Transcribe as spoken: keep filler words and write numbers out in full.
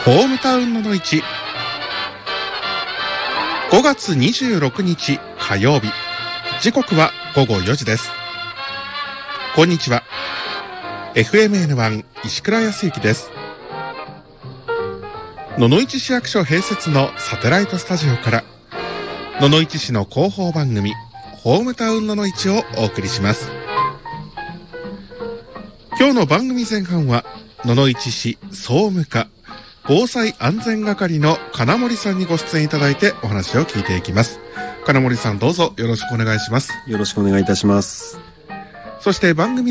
ホームタウンのの市、ごがつにじゅうろくにち火曜日、時刻はごごよじです。こんにちは。 エフエムエヌワン 石倉康之です。野々市市役所併設のサテライトスタジオから野々市市の広報番組ホームタウンのの市をお送りします。今日の番組前半は野々市市総務課防災安全係の金森さんにご出演いただいてお話を聞いていきます。金森さん、どうぞよろしくお願いします。 よろしくお願いいたします。 そして番組